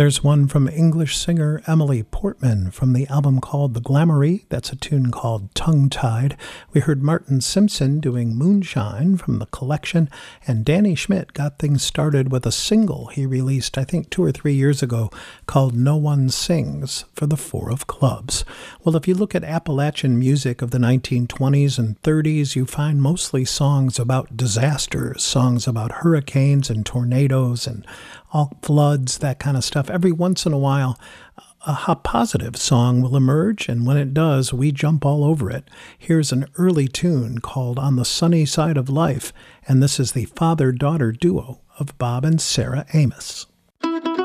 There's one from English singer Emily Portman from the album called The Glamoury. That's a tune called Tongue-Tied. We heard Martin Simpson doing Moonshine from the collection, and Danny Schmidt got things started with a single he released, I think, 2 or 3 years ago called No One Sings for the Four of Clubs. Well, if you look at Appalachian music of the 1920s and 30s, you find mostly songs about disasters, songs about hurricanes and tornadoes and all floods, that kind of stuff. Every once in a while, a positive song will emerge, and when it does, we jump all over it. Here's an early tune called On the Sunny Side of Life, and this is the father-daughter duo of Bob and Sarah Amos.